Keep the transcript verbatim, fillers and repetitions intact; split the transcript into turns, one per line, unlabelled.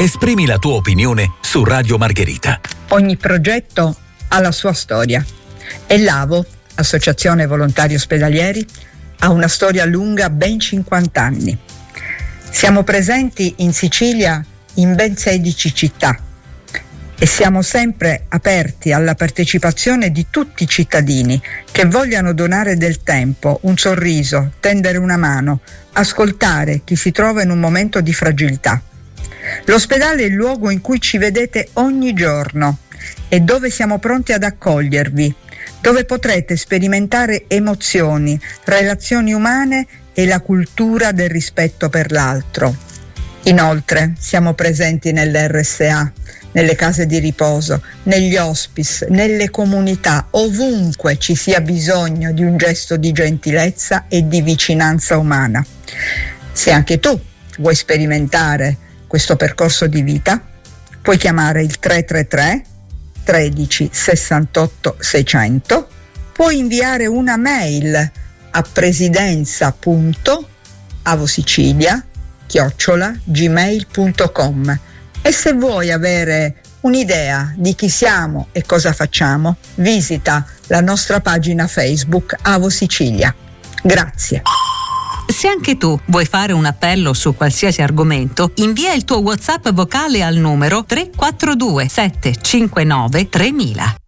Esprimi la tua opinione su Radio Margherita.
Ogni progetto ha la sua storia e l'AVO, Associazione Volontari Ospedalieri, ha una storia lunga, ben cinquanta anni. Siamo presenti in Sicilia in ben sedici città e siamo sempre aperti alla partecipazione di tutti i cittadini che vogliano donare del tempo, un sorriso, tendere una mano, ascoltare chi si trova in un momento di fragilità. L'ospedale è il luogo in cui ci vedete ogni giorno e dove siamo pronti ad accogliervi, dove potrete sperimentare emozioni, relazioni umane e la cultura del rispetto per l'altro. Inoltre siamo presenti nell'erre esse a, nelle case di riposo, negli hospice, nelle comunità, ovunque ci sia bisogno di un gesto di gentilezza e di vicinanza umana. Se anche tu vuoi sperimentare questo percorso di vita, puoi chiamare il tre tre tre tredici sessantotto seicento, puoi inviare una mail a presidenza punto avosicilia chiocciola gmail punto com e se vuoi avere un'idea di chi siamo e cosa facciamo, visita la nostra pagina Facebook Avo Sicilia. Grazie.
Se anche tu vuoi fare un appello su qualsiasi argomento, invia il tuo WhatsApp vocale al numero tre quattro due sette cinque nove tremila.